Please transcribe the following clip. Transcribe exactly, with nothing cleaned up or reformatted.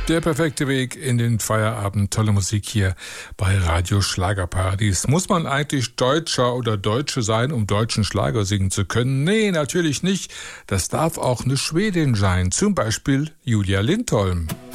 Der perfekte Weg in den Feierabend. Tolle Musik hier bei Radio Schlagerparadies. Muss man eigentlich Deutscher oder Deutsche sein, um deutschen Schlager singen zu können? Nee, natürlich nicht. Das darf auch eine Schwedin sein. Zum Beispiel Julia Lindholm.